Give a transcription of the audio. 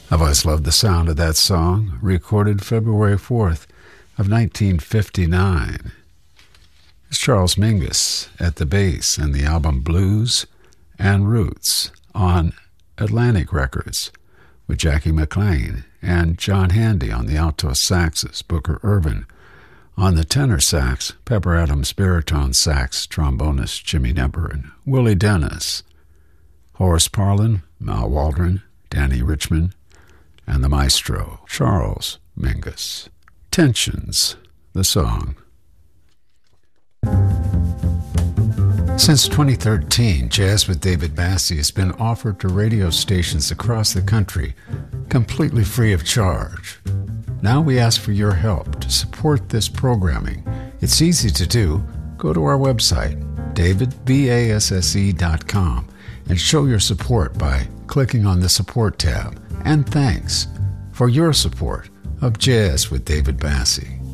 I've always loved the sound of that song, recorded February 4th of 1959. It's Charles Mingus at the bass and the album Blues and Roots on Atlantic Records, with Jackie McLean and John Handy on the alto saxes, Booker Irvin on the tenor sax, Pepper Adams baritone sax, trombonist Jimmy Nepper, and Willie Dennis, Horace Parlin, Mal Waldron, Danny Richmond, and the maestro, Charles Mingus. Tensions, the song. Since 2013, Jazz with David Bassie has been offered to radio stations across the country, completely free of charge. Now we ask for your help to support this programming. It's easy to do. Go to our website, davidbasse.com, and show your support by clicking on the Support tab. And thanks for your support of Jazz with David Bassie.